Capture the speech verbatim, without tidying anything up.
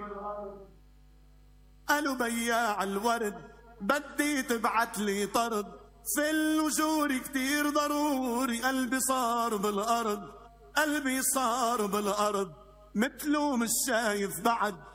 قالوا بياع الورد بدي تبعت لي طرد، في الوجور كتير ضروري، قلبي صار بالأرض، قلبي صار بالأرض، مثله مش شايف بعد،